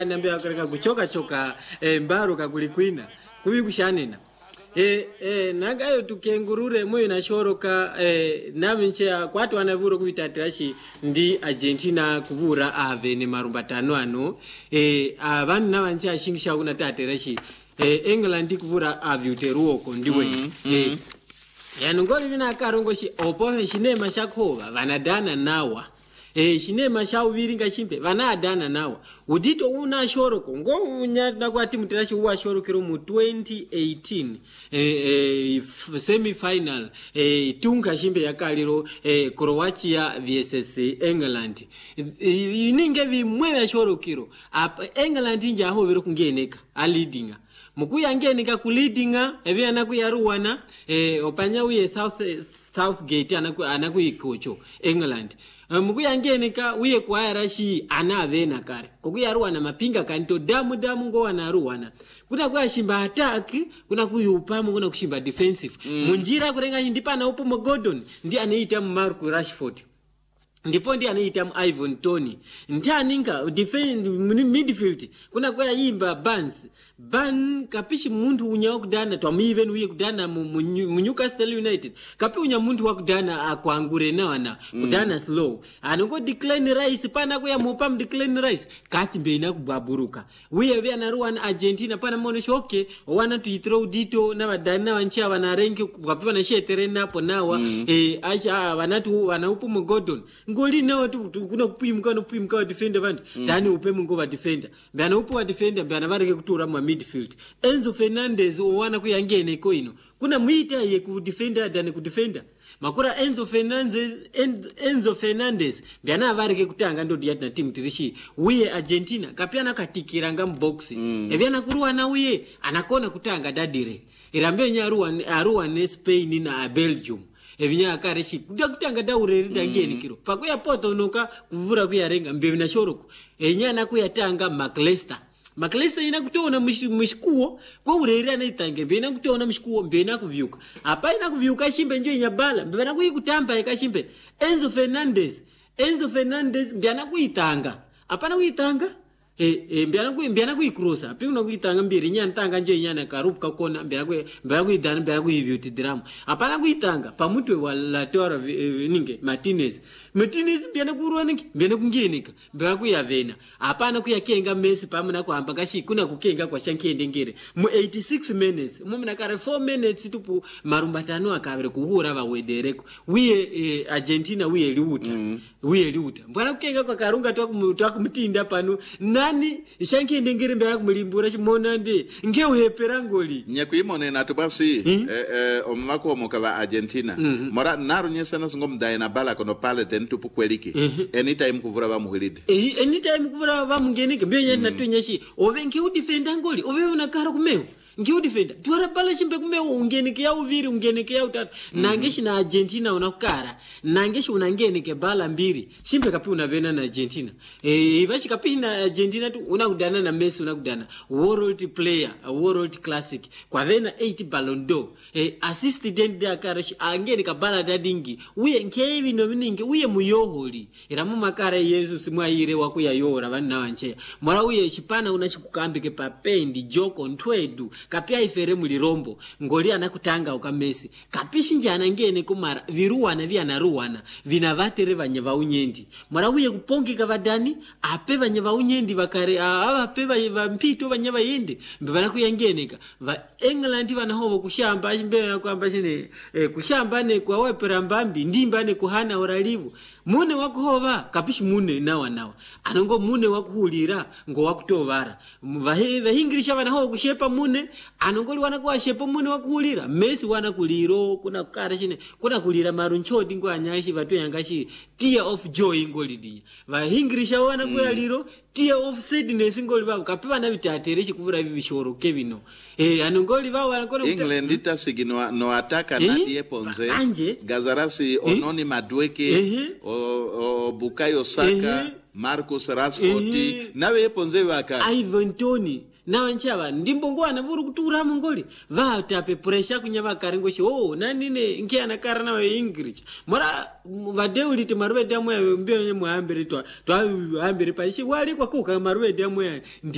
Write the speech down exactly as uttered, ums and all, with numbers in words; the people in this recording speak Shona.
Nambia kareka kuchoka choka e, mbaro kakulikwina kubi kushanena e e nagayo tukengurure moyo na shoroka e, naminche kwatu wanavuro kubitatirashi ndi Argentina kuvura ave ne marumba tano ano e abantu nabanche ashingisha kuna tatirashi e, England kuvura ave uteruoko ndiwe mm -hmm. e yani ngoli bina karongo shi opohe shinema shakova vanadana nawa e shinema shauviri ngashimpe vanadana nawa udito una shoroko ngo unya nakwati mutirashi uwa shorokero mu twenty eighteen e, e semi final e tunga shimpe yakaliro e Croatia versus England ininge bimwe shorokero England nje aho biro kungeneka a leadinga mukuya ngenika ku leadinga ebi anakuyaruwana e opanya uye South Southgate anaku anakuikocho England mukuya ngenika uye kwaarashi anavena kare kokuyaruwana mapinga kanto damu damu ngo wanaruwana kuna kwa shimba attack kuna kuyupamu kuna kushimba defensive mm. munjira kurenga ndipana upo mo Gordon ndi anaita Marcus Rashford ndipo ndi anaita Ivan Toney ntaninga defend midfield kuna kwa yimba Barnes ban kapishi muntu unya kudana twa even uye kudana mu Newcastle United kapi unya muntu wakudana akwangure nawana kudana mm. slow anongo Declan Rice pana kwa mupam Declan Rice kati mbeina kubaburuka uye bya naruwa Argentina pana mono shoke wana to throw dito na badana wanchi wana renki kapi na shetere napo nawa mm. eh acha wanatu wanaupo mu Gordon ngoli nawo kuna kupimka no kupimka defender vandi mm. dani upe mungo va defender mbana upo wa defender mbana vareke kutura mu midfield Enzo Fernandez wana kuyangene ko ino kuna muita ye ku defender dani ku defender makura Enzo Fernandez Enzo Fernandez mbana vareke kutanga ndo diat na team tirishi uye Argentina kapiana katikira ngam box mm. evyana kuruwa na uye anakona kutanga dadire irambe nyaruwa aruwa ne Spain na Belgium evinya akareshi kutanga daureri dangeni kiro pakuya poto noka kuvura kuyarenga mbevi na shoroko enyana kuyatanga McLeister McLeister ina kutona mishikuo kwa ureri anaitange mbe ina kutona mishikuo mbe ina kuvyuka apa ina kuvyuka shimbe njo inyabala mbe na kuyikutamba ekashimbe Enzo Fernandez Enzo Fernandez mbe ana kuyitanga apa na kuyitanga e e mbiana ku mbiana ku ikrosa api una kuitanga mbiri nyana tanga nje nyana karupa kona mbiana ku mbiana ku idana mbiana ku beauty drama apana kuitanga pamutwe wa Lautaro ninge Martinez Martinez mbiana ku ruwaningi mbiana kungenika mbiana ku yavena apana ku yakenga Messi pamuna ku amba kashi kuna kukenga kwa shankende ngere mu eighty-six minutes mu mina kare four minutes tupu marumba tano akavere kuhura ba wedereko wiye e, Argentina wiye liuta mm. wiye liuta mbana kukenga kwa karunga twa kumtinda pano nani shankende ngere mbara kumulimbura chimona ndi nge uhepera ngoli nyakuimone na tubasi hmm? eh, eh, omako omukaba Argentina mm -hmm. mora naru nyesana ngom daina bala kono pale ten tupu kweliki mm -hmm. anytime kuvura ba muhilide eh anytime kuvura ba mungenike mbye mm. na tunyeshi ovenke udifenda ngoli ove unakara kumeo ngiu defender tuara pala chimbe kumeo ungenike ya uviri ungenike ya utatu mm. nangeshi na Argentina unakara nangeshi unangenike bala mbiri chimbe kapi unavena na Argentina eh ivashi kapi na Argentina tu unakudana na Messi unakudana world player a world classic kwa vena eight Ballon d'Or eh assist dende akarashi angenika bala dadingi uye nkevi no biningi uye muyoholi iramu makara Yesu simwaire wakuya yora bana wanche mara uye chipana unachikukambike papendi joko ntwedu kapia ifere mulirombo ngoli anakutanga uka Messi kapishi njana ngene kumara viruwana vya naruwana vinavatere vanyeva unyendi mara uye kupongi kavadani ape vanyeva unyendi vakare ava ape va mpito vanyeva yende mbana kuyangeneka va England vanahovo kushamba mbe kwamba chine eh, kushamba ne kwa wepera mbambi ndimba ne kuhana oralivu mune wakuhova kapishi mune nawa nawa anongo mune wakuhulira ngo wakutovara vahingirisha vanahovo kushepa mune anongoli wana kwa shepa mune wakuhulira Messi wana kuliro kuna kukara chine kuna kulira marunchodi ngo anyashi vatu yangashi tear of joy ngoli dia vahingirisha wana mm. kwa liro tear of sadness ngoli vavo kapiva na vitatere chikuvura hivi vishoro kevino eh anongoli vavo wanakona England ita sigino no ataka eh? na die ponze Anje? Gazarasi ononi eh? Madweke eh? o, o Bukayo Saka eh? Marcus Rashford eh? nawe ponze waka Ivan Toney na wanchava ndimbongo anavuru kutura mongoli va tape pressure kunyava karingo shi oh nani ne nge anakara na English mara vadeuli ti marwe damu ya mbyo muambere to to ambere pa shi wali kwa kuka marwe damu ya